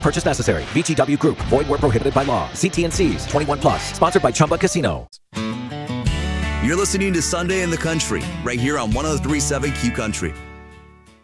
Purchase necessary. VGW Group. Void where prohibited by law. See T&Cs. 21 plus. Sponsored by Chumba Casino. You're listening to Sunday in the Country right here on 103.7 Q Country.